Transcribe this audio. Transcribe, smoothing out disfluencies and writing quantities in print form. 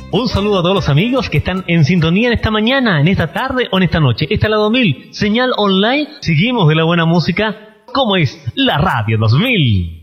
Un saludo a todos los amigos que están en sintonía en esta mañana, en esta tarde o en esta noche. Esta es la 2000, señal online. Seguimos de la buena música, como es la Radio 2000.